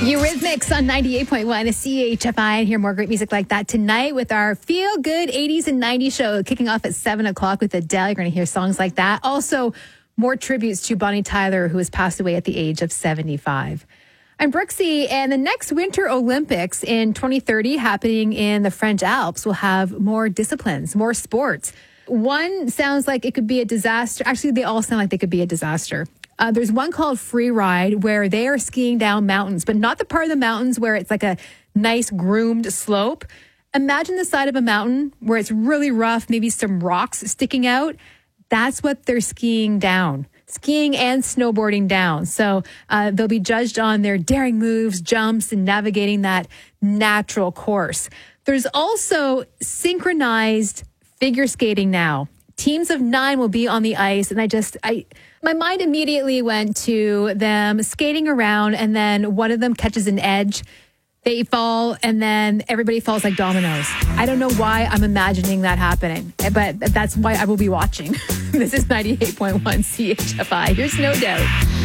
Eurythmics on 98.1 CHFI, and hear more great music like that tonight with our Feel Good 80s and 90s show kicking off at 7 o'clock with Adele. You're going to hear songs like that. Also, more tributes to Bonnie Tyler, who has passed away at the age of 75. I'm Brooksy, and the next Winter Olympics in 2030 happening in the French Alps will have more disciplines, more sports. One sounds like it could be a disaster. Actually, they all sound like they could be a disaster. There's one called Free Ride where they are skiing down mountains, but not the part of the mountains where it's like a nice groomed slope. Imagine the side of a mountain where it's really rough, maybe some rocks sticking out. That's what they're skiing down. Skiing and snowboarding down. So they'll be judged on their daring moves, jumps, and navigating that natural course. There's also synchronized figure skating now. Teams of 9 will be on the ice, and my mind immediately went to them skating around, and then one of them catches an edge. They fall, and then everybody falls like dominoes. I don't know why I'm imagining that happening, but that's why I will be watching. This is 98.1 CHFI. Here's No Doubt.